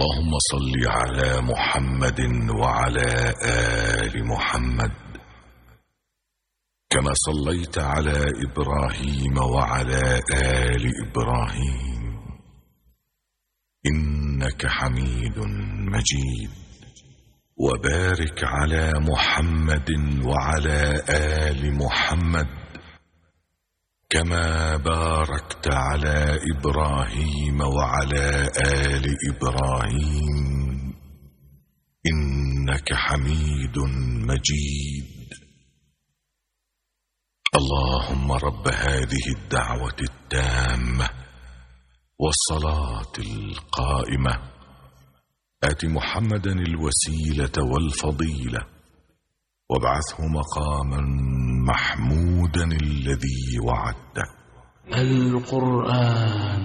اللهم صل على محمد وعلى آل محمد كما صليت على إبراهيم وعلى آل إبراهيم إنك حميد مجيد. وبارك على محمد وعلى آل محمد كما باركت على إبراهيم وعلى آل إبراهيم إنك حميد مجيد. اللهم رب هذه الدعوة التامة والصلاة القائمة آت محمدا الوسيلة والفضيلة وابعثه مقاما محمودا الذي وعدته. القرآن